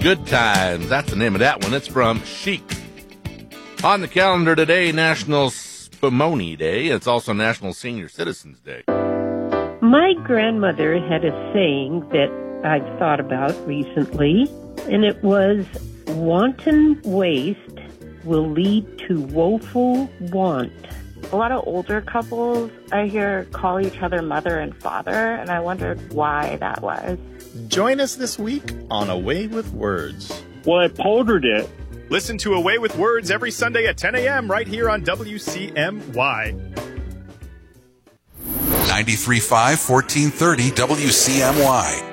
Good Times. That's the name of that one. It's from Chic. On the calendar today, National Spumoni Day. It's also National Senior Citizens Day. My grandmother had a saying that I've thought about recently, and it was, wanton waste will lead to woeful want. A lot of older couples, I hear, call each other mother and father, and I wondered why that was. Join us this week on Away with Words. Well, I powdered it. Listen to Away with Words every Sunday at 10 a.m. right here on WCMY. 93.5, 1430 WCMY.